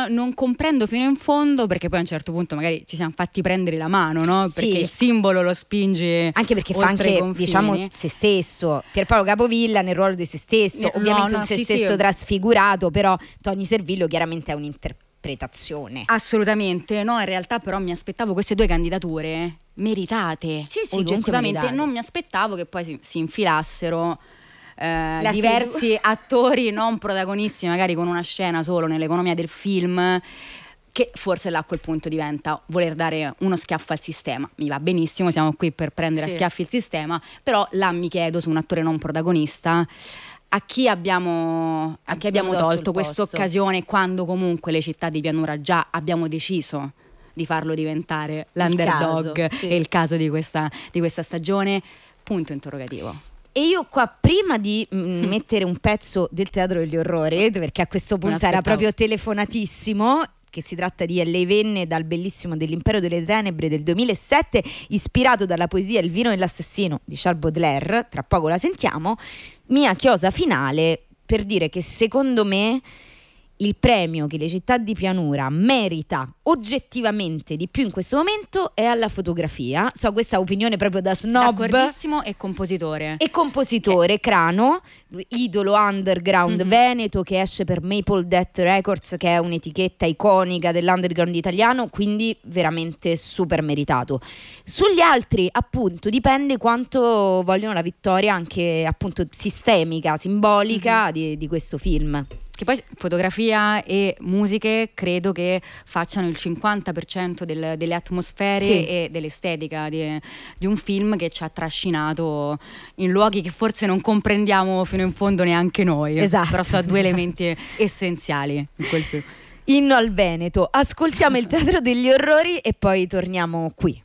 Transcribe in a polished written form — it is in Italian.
non comprendo fino in fondo, perché poi a un certo punto magari ci siamo fatti prendere la mano, no? Perché il simbolo lo spinge anche perché fa anche, diciamo, se stesso. Pierpaolo Capovilla nel ruolo di se stesso, ovviamente un se stesso trasfigurato, però Tony Servillo chiaramente è un'interpretazione. Assolutamente, no, in realtà però mi aspettavo queste due candidature meritate, oggettivamente. Non mi aspettavo che poi si infilassero diversi attori non protagonisti, magari con una scena solo nell'economia del film, che forse là a quel punto diventa voler dare uno schiaffo al sistema. Mi va benissimo, siamo qui per prendere a schiaffi il sistema, però là mi chiedo, su un attore non protagonista, a chi abbiamo tolto questa occasione, quando comunque le città di pianura già abbiamo deciso di farlo diventare l'underdog e il caso di questa stagione? Punto interrogativo. E io qua, prima di mettere un pezzo del Teatro degli Orrori, perché a questo punto era proprio telefonatissimo, che si tratta di Lei venne dal bellissimo dell'Impero delle Tenebre del 2007, ispirato dalla poesia Il vino e l'assassino di Charles Baudelaire, tra poco la sentiamo, mia chiosa finale per dire che secondo me il premio che le città di pianura merita oggettivamente di più in questo momento è alla fotografia. So, questa opinione proprio da snob. D'accordissimo. E compositore, Crano, idolo underground veneto, che esce per Maple Death Records, che è un'etichetta iconica dell'underground italiano, quindi veramente super meritato. Sugli altri appunto dipende quanto vogliono la vittoria anche appunto sistemica, simbolica di questo film. Che poi fotografia e musiche credo che facciano il 50% delle atmosfere e dell'estetica di un film che ci ha trascinato in luoghi che forse non comprendiamo fino in fondo neanche noi. Esatto. Però sono due elementi essenziali in quel film. Inno al Veneto. Ascoltiamo il Teatro degli Orrori e poi torniamo qui.